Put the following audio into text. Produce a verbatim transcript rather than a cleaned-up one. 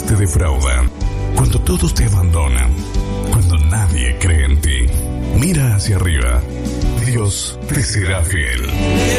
te defraudan, cuando todos te abandonan, cuando nadie cree en ti, mira hacia arriba. Dios te será fiel.